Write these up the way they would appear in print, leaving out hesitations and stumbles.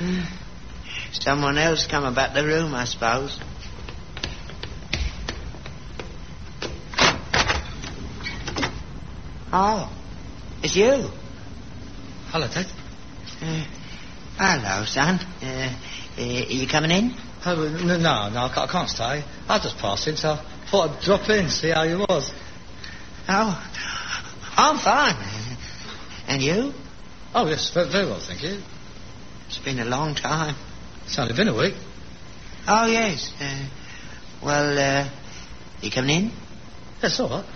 Someone else come about the room, I suppose. Oh, it's you. Hello, Dad. Hello, son. Are you coming in? Oh, no, I can't stay. I just passed in, so I thought I'd drop in, see how you was. Oh, I'm fine. And you? Oh, yes, very well, thank you. It's been a long time. It's only been a week. Oh, yes. You coming in? That's all right.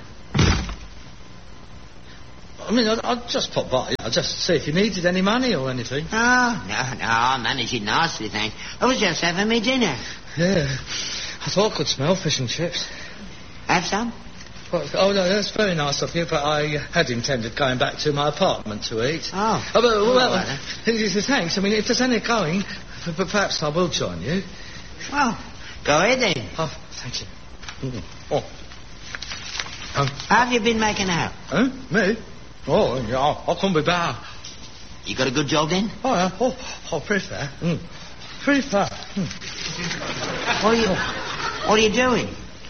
I mean, I'd just pop by, just see if you needed any money or anything. Oh, no, I manage it nicely, thanks. I was just having me dinner. Yeah, I thought I could smell fish and chips. Have some? Well, oh, no, that's very nice of you, but I had intended going back to my apartment to eat. Oh. Thanks. I mean, if there's any going, perhaps I will join you. Well, go ahead then. Oh, thank you. Oh. How have you been making out? Huh? Me? Oh, yeah, I couldn't be better. You got a good job then? Oh, yeah. Oh, pretty fair. Pretty fair. What are you doing?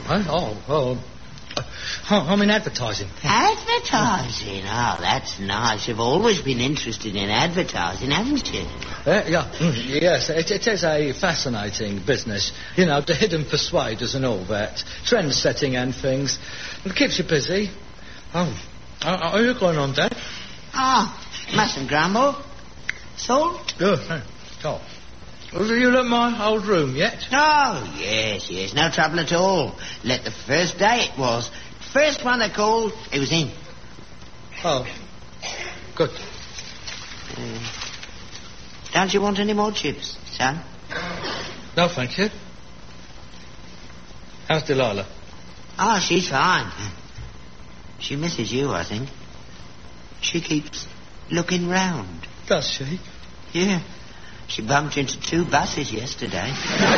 I'm in advertising. Advertising? Oh, that's nice. You've always been interested in advertising, haven't you? Yes, it is a fascinating business. You know, the hidden persuaders and all that. Trend setting and things. It keeps you busy. Oh, are you going on, Dad? Mustn't grumble. Salt? Good. Oh. Have you looked at my old room yet? Oh, yes. No trouble at all. Let the first day it was. First one that called, it was in. Oh. Good. Don't you want any more chips, son? No, thank you. How's Delilah? Oh, she's fine. She misses you, I think. She keeps looking round. Does she? Yeah. She bumped into 2 buses yesterday.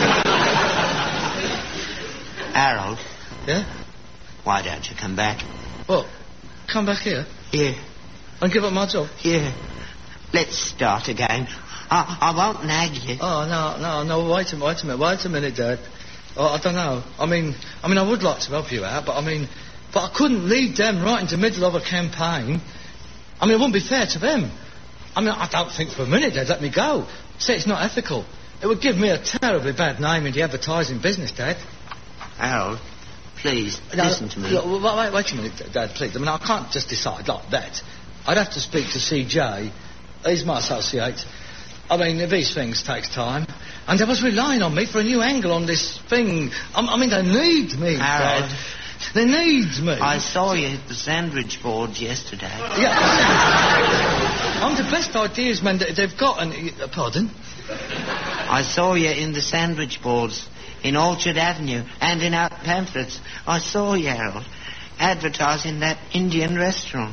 Harold. Yeah? Why don't you come back? What? Come back here? Yeah. And give up my job? Yeah. Let's start again. I won't nag you. Oh, no, wait a minute, Dad. Oh, I don't know. I mean, I would like to help you out, but I couldn't lead them right into the middle of a campaign. I mean, it wouldn't be fair to them. I mean, I don't think for a minute they'd let me go. Say it's not ethical. It would give me a terribly bad name in the advertising business, Dad. Harold, please, listen to me. Wait a minute, Dad, please. I mean, I can't just decide like that. I'd have to speak to CJ. He's my associate. I mean, these things take time. And they was relying on me for a new angle on this thing. I mean, they need me, Harold. Dad. They need me. I saw you at the sandwich boards yesterday. Yeah. I'm the best ideas man that they've got. And pardon? I saw you in the sandwich boards in Orchard Avenue and in our pamphlets. I saw you, Harold, advertising that Indian restaurant.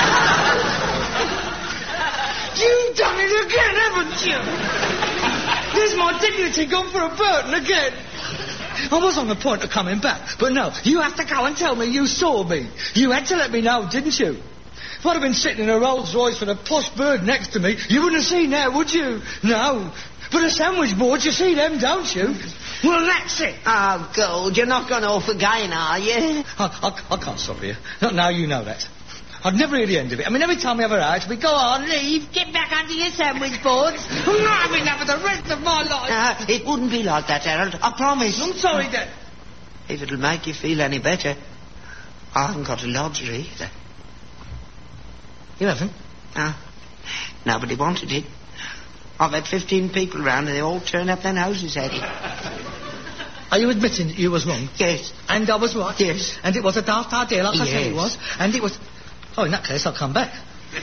You've done it again, haven't you? There's my dignity gone for a Burton again. I was on the point of coming back, but no, you have to go and tell me you saw me. You had to let me know, didn't you? If I'd have been sitting in a Rolls Royce with a posh bird next to me, you wouldn't have seen that, would you? No. But the sandwich boards, you see them, don't you? Well, that's it. Oh, God, you're not going off again, are you? I can't stop here. Not now, you know that. I'd never hear the end of it. I mean, every time we have a row, we go on, leave, get back under your sandwich boards. I'm not having that for the rest of my life. It wouldn't be like that, Harold. I promise. I'm sorry, Dad. If it'll make you feel any better, I haven't got a lodger either. You haven't? No. Nobody wanted it. I've had 15 people round and they all turn up their noses at it. Are you admitting that you was wrong? Yes. And I was right? Yes. And it was a daft idea, like I said it was? And it was... Oh, in that case, I'll come back.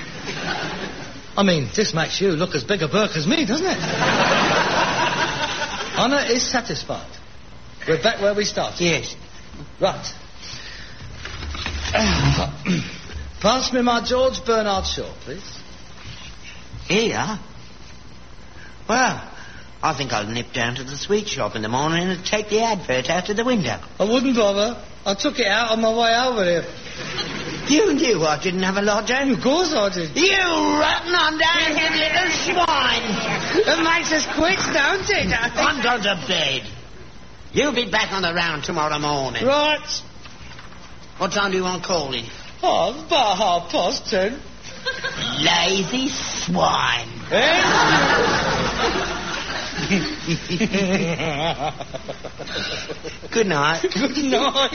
I mean, this makes you look as big a Burke as me, doesn't it? Honour is satisfied. We're back where we started. Yes. Right. Pass me my George Bernard Shaw, please. Here you are. Well, I think I'll nip down to the sweet shop in the morning and take the advert out of the window. I wouldn't bother. I took it out on my way over here. You knew I didn't have a lodger? Of course I did. You rotten, underhanded little swine! It makes us quits, don't it? I'm going to bed. You'll be back on the round tomorrow morning. Right. What time do you want calling? Oh, it's about 10:30. Lazy swine. Eh? Good night. Good night.